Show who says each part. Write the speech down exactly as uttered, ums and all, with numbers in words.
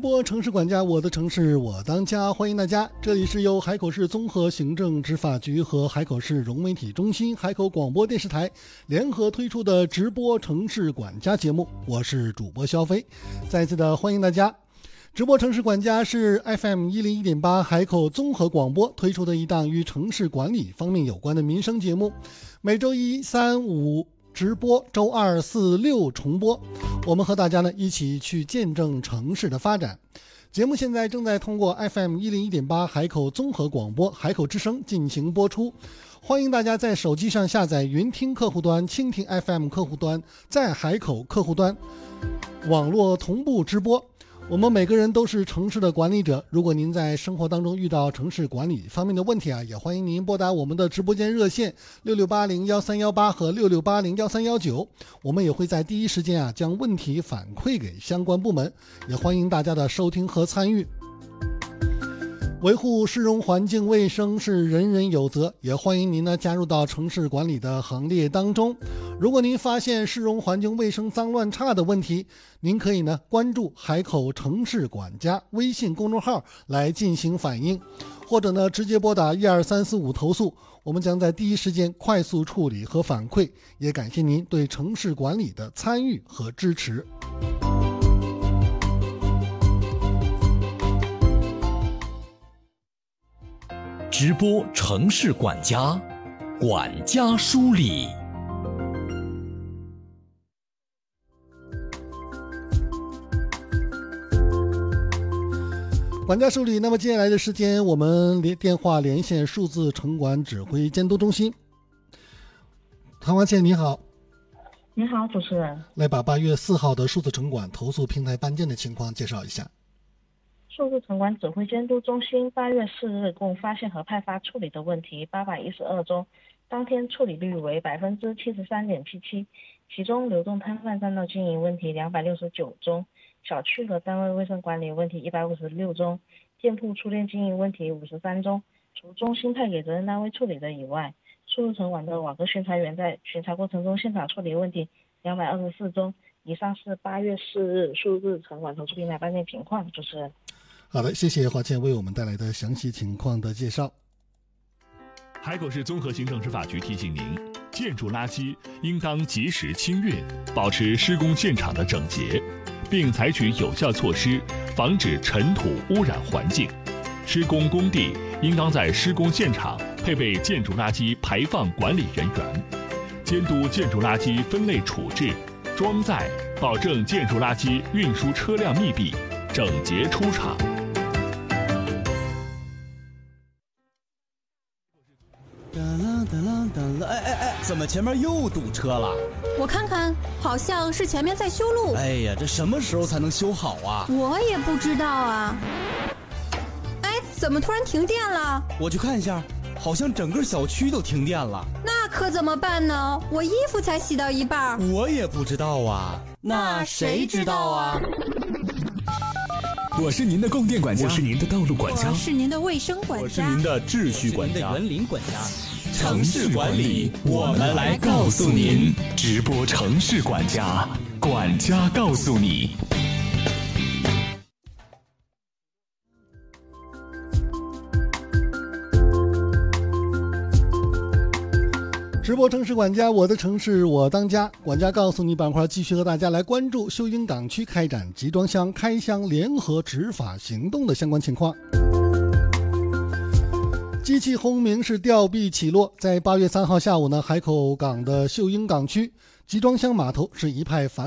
Speaker 1: 播城市管家，我的城市我当家，欢迎大家。这里是由海口市综合行政执法局和海口市融媒体中心、海口广播电视台联合推出的直播城市管家节目，我是主播肖飞，再次的欢迎大家。直播城市管家是 F M 一零一点八 海口综合广播推出的一档与城市管理方面有关的民生节目，每周一、三、五直播，周二、四、六重播。我们和大家呢一起去见证城市的发展。节目现在正在通过 F M 一零一点八 海口综合广播、海口之声进行播出。欢迎大家在手机上下载云听客户端、蜻蜓 F M 客户端，在海口客户端网络同步直播。我们每个人都是城市的管理者，如果您在生活当中遇到城市管理方面的问题啊，也欢迎您拨打我们的直播间热线六六八零幺三幺八和六六八零幺三幺九，我们也会在第一时间啊将问题反馈给相关部门，也欢迎大家的收听和参与。维护市容环境卫生是人人有责，也欢迎您呢加入到城市管理的行列当中。如果您发现市容环境卫生脏乱差的问题，您可以呢关注海口城市管家微信公众号来进行反映，或者呢直接拨打一二三四五投诉，我们将在第一时间快速处理和反馈，也感谢您对城市管理的参与和支持。
Speaker 2: 直播城市管家，管家梳理。
Speaker 1: 管家梳理，那么接下来的时间，我们连电话连线数字城管指挥监督中心。唐华倩，你好。
Speaker 3: 你好，主持人。
Speaker 1: 来把八月四号的数字城管投诉平台办件的情况介绍一下。
Speaker 3: 数字城管指挥监督中心八月四日共发现和派发处理的问题八百一十二宗，当天处理率为百分之七十三点七七，其中流动摊贩占道经营问题两百六十九宗，小区和单位卫生管理问题一百五十六宗，店铺出店经营问题五十三宗。除中心派给责任单位处理的以外，数字城管的网格巡查员在巡查过程中现场处理问题两百二十四宗。以上是八月四日数字城管投诉平台办件情况。主持人。
Speaker 1: 好的，谢谢华倩为我们带来的详细情况的介绍。
Speaker 4: 海口市综合行政执法局提醒您，建筑垃圾应当及时清运，保持施工现场的整洁，并采取有效措施防止尘土污染环境。施工工地应当在施工现场配备建筑垃圾排放管理人员，监督建筑垃圾分类处置、装载，保证建筑垃圾运输车辆密闭、整洁出厂。
Speaker 5: 哎哎哎，怎么前面又堵车了？
Speaker 6: 我看看，好像是前面在修路。
Speaker 5: 哎呀，这什么时候才能修好啊？
Speaker 6: 我也不知道啊。哎，怎么突然停电了？
Speaker 5: 我去看一下，好像整个小区都停电了。
Speaker 6: 那可怎么办呢？我衣服才洗到一半。
Speaker 5: 我也不知道啊。
Speaker 6: 那谁知道啊？
Speaker 7: 我是您的供电管家，
Speaker 4: 我是您的道路管家，
Speaker 6: 我是您的卫生管家，
Speaker 7: 我是您的秩序管家，
Speaker 5: 园林管家。
Speaker 7: 城市管理，我们来告诉您。
Speaker 4: 直播城市管家，管家告诉你。
Speaker 1: 直播城市管家，我的城市我当家，管家告诉你板块继续和大家来关注秀英港区开展集装箱开箱联合执法行动的相关情况。机器轰鸣是吊臂起落，在八月三号下午呢，海口港的秀英港区集装箱码头是一派繁